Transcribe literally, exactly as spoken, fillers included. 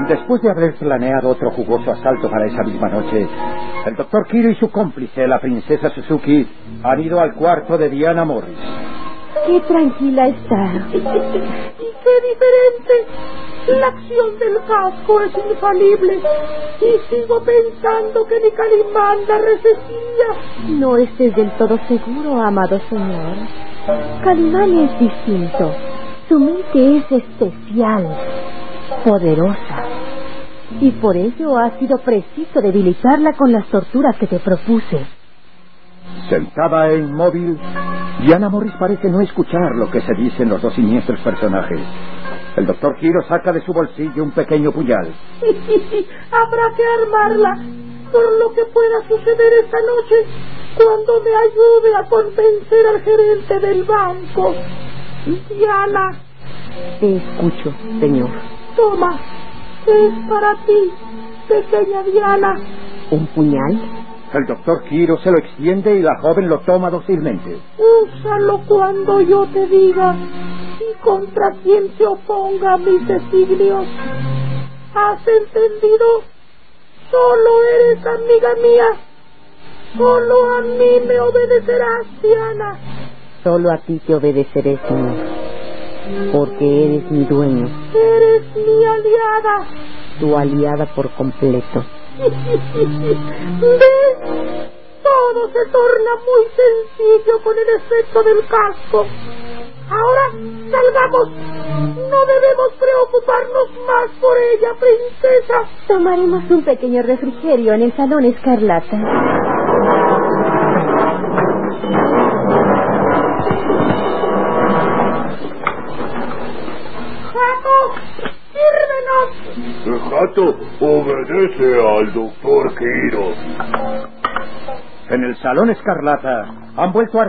Después de haber planeado otro jugoso asalto para esa misma noche, el doctor Kiro y su cómplice, la princesa Suzuki, han ido al cuarto de Diana Morris. ¡Qué tranquila está! ¡Y qué diferente! La acción del casco es infalible. Y sigo pensando que ni Calimán la resistía. No estés del todo seguro, amado señor. Calimán es distinto. Su mente es especial, poderosa. Y por ello ha sido preciso debilitarla con las torturas que te propuse. Sentada e inmóvil, Diana Morris parece no escuchar lo que se dicen los dos siniestros personajes. El doctor Kiro saca de su bolsillo un pequeño puñal. Habrá que armarla por lo que pueda suceder esta noche cuando me ayude a convencer al gerente del banco. Diana. Te escucho, señor. Toma, es para ti, pequeña Diana. ¿Un puñal? El doctor Kiro se lo extiende y la joven lo toma dócilmente. Úsalo cuando yo te diga y contra quien se oponga a mis designios. ¿Has entendido? Solo eres amiga mía. Solo a mí me obedecerás, Diana. Solo a ti te obedeceré, señor, porque eres mi dueño. Eres mi aliada. Tu aliada por completo. ¿Ves? Todo se torna muy sencillo con el efecto del casco. Ahora salgamos. No debemos preocuparnos más por ella, princesa. Tomaremos un pequeño refrigerio en el Salón Escarlata. ¡Jato! ¡Sírvenos! Jato obedece al doctor Kiro. En el Salón Escarlata han vuelto a